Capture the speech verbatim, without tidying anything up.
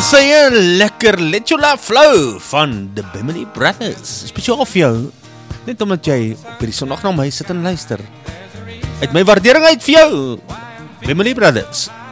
sê een lekker Let Your Love Flow van The Bimini Brothers. Spesiaal vir jou, net omdat jy op hierdie Sondag na my sit en luister. Uit my waardering uit vir jou, Bimini Brothers.